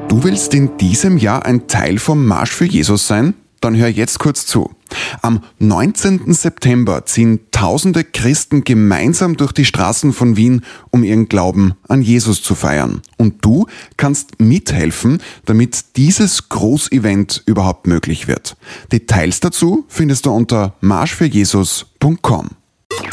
Du willst in diesem Jahr ein Teil vom Marsch für Jesus sein? Dann hör jetzt kurz zu. Am 19. September ziehen tausende Christen gemeinsam durch die Straßen von Wien, um ihren Glauben an Jesus zu feiern. Und du kannst mithelfen, damit dieses Großevent überhaupt möglich wird. Details dazu findest du unter marschfürjesus.com.